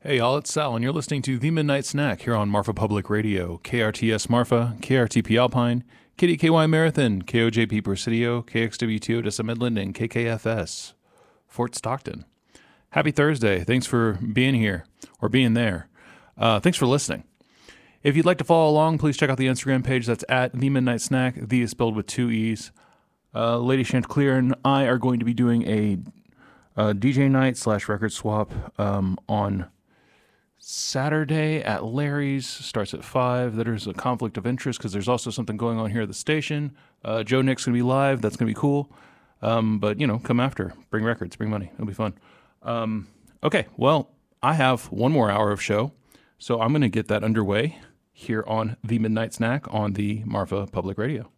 Hey y'all, it's Sal, and you're listening to The Midnight Snack here on Marfa Public Radio, KRTS Marfa, KRTP Alpine, KDKY Marathon, KOJP Presidio, KXWT Odessa Midland, and KKFS Fort Stockton. Happy Thursday. Thanks for being here, or being there. Thanks for listening. If you'd like to follow along, please check out the Instagram page. That's at The Midnight Snack. The is spelled with two E's. Lady Chanticleer and I are going to be doing a DJ night / record swap on Saturday at Larry's. Starts at 5. There's a conflict of interest because there's also something going on here at the station. Joe Nick's going to be live. That's going to be cool. But, come after. Bring records. Bring money. It'll be fun. Okay, well, I have one more hour of show, so I'm going to get that underway here on The Midnight Snack on the Marfa Public Radio.